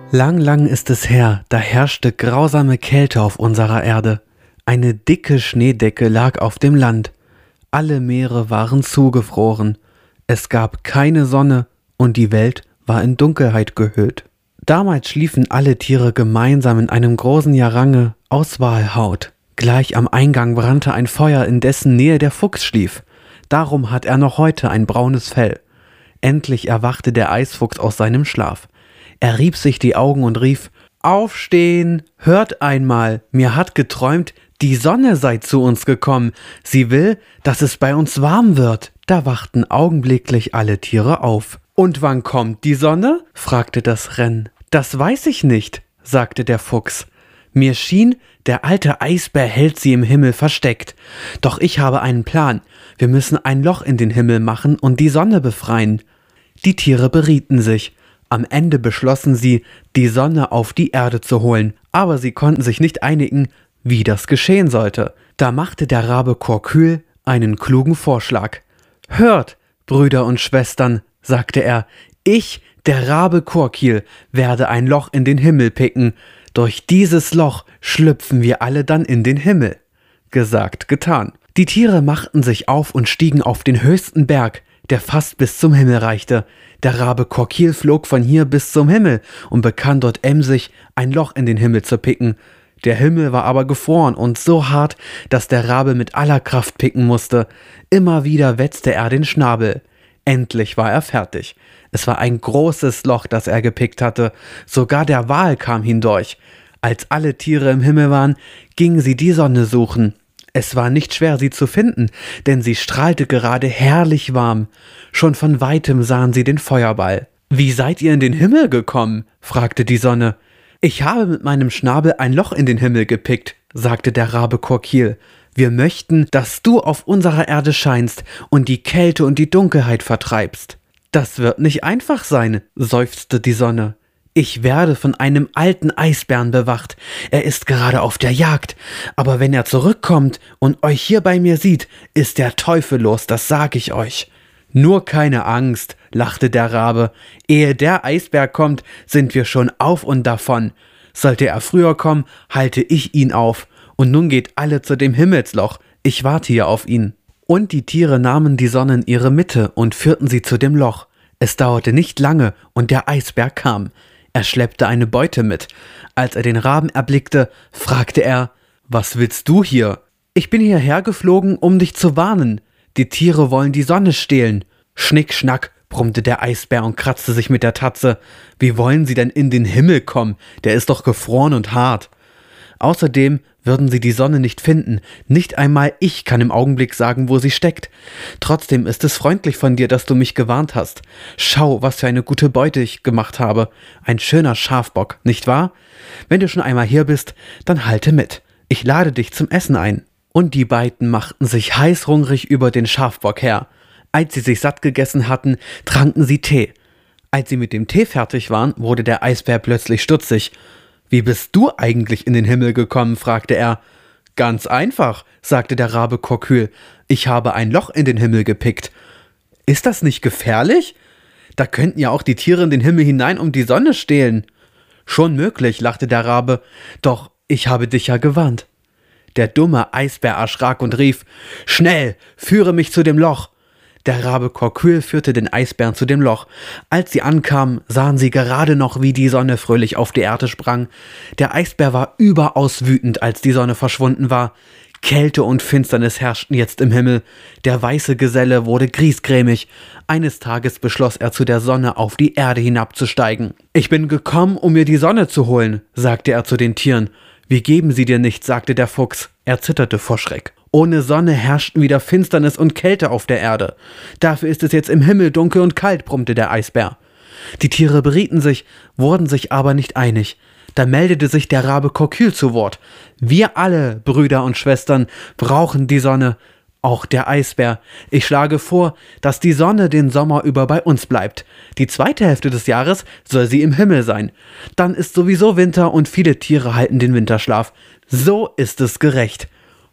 Lang, lang ist es her, da herrschte grausame Kälte auf unserer Erde. Eine dicke Schneedecke lag auf dem Land. Alle Meere waren zugefroren. Es gab keine Sonne und die Welt war in Dunkelheit gehüllt. Damals schliefen alle Tiere gemeinsam in einem großen Jarange aus Walhaut. Gleich am Eingang brannte ein Feuer, in dessen Nähe der Fuchs schlief. Darum hat er noch heute ein braunes Fell. Endlich erwachte der Eisfuchs aus seinem Schlaf. Er rieb sich die Augen und rief: »Aufstehen! Hört einmal! Mir hat geträumt, die Sonne sei zu uns gekommen. Sie will, dass es bei uns warm wird.« Da wachten augenblicklich alle Tiere auf. »Und wann kommt die Sonne?« fragte das Renn. »Das weiß ich nicht«, sagte der Fuchs. »Mir schien, der alte Eisbär hält sie im Himmel versteckt. Doch ich habe einen Plan. Wir müssen ein Loch in den Himmel machen und die Sonne befreien.« Die Tiere berieten sich. Am Ende beschlossen sie, die Sonne auf die Erde zu holen, aber sie konnten sich nicht einigen, wie das geschehen sollte. Da machte der Rabe Korkül einen klugen Vorschlag. »Hört, Brüder und Schwestern«, sagte er, »ich, der Rabe Korkül, werde ein Loch in den Himmel picken. Durch dieses Loch schlüpfen wir alle dann in den Himmel.« Gesagt, getan. Die Tiere machten sich auf und stiegen auf den höchsten Berg, der fast bis zum Himmel reichte. Der Rabe Korkül flog von hier bis zum Himmel und begann dort emsig ein Loch in den Himmel zu picken. Der Himmel war aber gefroren und so hart, dass der Rabe mit aller Kraft picken musste. Immer wieder wetzte er den Schnabel. Endlich war er fertig. Es war ein großes Loch, das er gepickt hatte. Sogar der Wal kam hindurch. Als alle Tiere im Himmel waren, gingen sie die Sonne suchen. Es war nicht schwer, sie zu finden, denn sie strahlte gerade herrlich warm. Schon von weitem sahen sie den Feuerball. »Wie seid ihr in den Himmel gekommen?« fragte die Sonne. »Ich habe mit meinem Schnabel ein Loch in den Himmel gepickt«, sagte der Rabe Korkül. »Wir möchten, dass du auf unserer Erde scheinst und die Kälte und die Dunkelheit vertreibst.« »Das wird nicht einfach sein«, seufzte die Sonne. »Ich werde von einem alten Eisbären bewacht. Er ist gerade auf der Jagd. Aber wenn er zurückkommt und euch hier bei mir sieht, ist der Teufel los, das sag ich euch.« »Nur keine Angst«, lachte der Rabe. »Ehe der Eisbär kommt, sind wir schon auf und davon. Sollte er früher kommen, halte ich ihn auf. Und nun geht alle zu dem Himmelsloch. Ich warte hier auf ihn.« Und die Tiere nahmen die Sonne in ihre Mitte und führten sie zu dem Loch. Es dauerte nicht lange und der Eisbär kam. Er schleppte eine Beute mit. Als er den Raben erblickte, fragte er: »Was willst du hier?« »Ich bin hierher geflogen, um dich zu warnen. Die Tiere wollen die Sonne stehlen.« »Schnick, schnack«, brummte der Eisbär und kratzte sich mit der Tatze. »Wie wollen sie denn in den Himmel kommen? Der ist doch gefroren und hart.« Außerdem würden sie die Sonne nicht finden. Nicht einmal ich kann im Augenblick sagen, wo sie steckt. Trotzdem ist es freundlich von dir, dass du mich gewarnt hast. Schau, was für eine gute Beute ich gemacht habe. Ein schöner Schafbock, nicht wahr? Wenn du schon einmal hier bist, dann halte mit. Ich lade dich zum Essen ein.« Und die beiden machten sich heißhungrig über den Schafbock her. Als sie sich satt gegessen hatten, tranken sie Tee. Als sie mit dem Tee fertig waren, wurde der Eisbär plötzlich stutzig. »Wie bist du eigentlich in den Himmel gekommen?« fragte er. »Ganz einfach«, sagte der Rabe Korkül. »Ich habe ein Loch in den Himmel gepickt.« »Ist das nicht gefährlich? Da könnten ja auch die Tiere in den Himmel hinein um die Sonne stehlen.« »Schon möglich«, lachte der Rabe. »Doch ich habe dich ja gewarnt.« Der dumme Eisbär erschrak und rief: »Schnell, führe mich zu dem Loch!« Der Rabe Korkül führte den Eisbären zu dem Loch. Als sie ankamen, sahen sie gerade noch, wie die Sonne fröhlich auf die Erde sprang. Der Eisbär war überaus wütend, als die Sonne verschwunden war. Kälte und Finsternis herrschten jetzt im Himmel. Der weiße Geselle wurde griesgrämig. Eines Tages beschloss er, zu der Sonne auf die Erde hinabzusteigen. »Ich bin gekommen, um mir die Sonne zu holen«, sagte er zu den Tieren. »Wir geben sie dir nicht«, sagte der Fuchs. Er zitterte vor Schreck. Ohne Sonne herrschten wieder Finsternis und Kälte auf der Erde. Dafür ist es jetzt im Himmel dunkel und kalt, brummte der Eisbär. Die Tiere berieten sich, wurden sich aber nicht einig. Da meldete sich der Rabe Korkül zu Wort. »Wir alle, Brüder und Schwestern, brauchen die Sonne. Auch der Eisbär. Ich schlage vor, dass die Sonne den Sommer über bei uns bleibt. Die zweite Hälfte des Jahres soll sie im Himmel sein. Dann ist sowieso Winter und viele Tiere halten den Winterschlaf. So ist es gerecht.«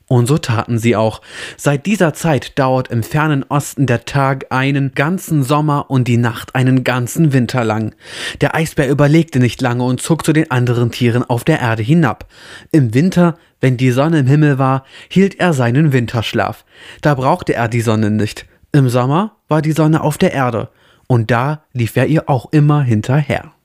Und so taten sie auch. Seit dieser Zeit dauert im fernen Osten der Tag einen ganzen Sommer und die Nacht einen ganzen Winter lang. Der Eisbär überlegte nicht lange und zog zu den anderen Tieren auf der Erde hinab. Im Winter, wenn die Sonne im Himmel war, hielt er seinen Winterschlaf. Da brauchte er die Sonne nicht. Im Sommer war die Sonne auf der Erde. Und da lief er ihr auch immer hinterher.